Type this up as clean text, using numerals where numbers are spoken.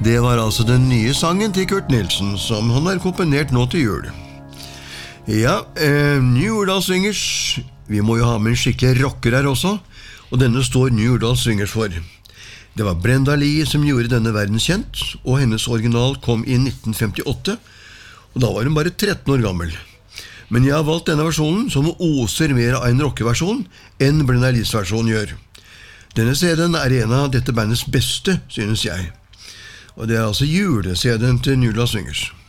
Det var altså den nye sangen til Kurt Nilsen, som han har komponert nå til jul. Ja, New Orleans Swingers, vi må jo ha med en skikkelig rocker her også, og denne står New Orleans Swingers for. Det var Brenda Lee som gjorde denne verdenskjent, og hennes original kom i 1958, og da var hun bare 13 år gammel. Men jeg har valgt denne versjonen som oser mer av en rockeversjon enn Brenda Lees versjon gjør. Denne CD-en er en av dette bandets beste, synes jeg. Og det er altså jule-CD-en til New Orleans Swingers.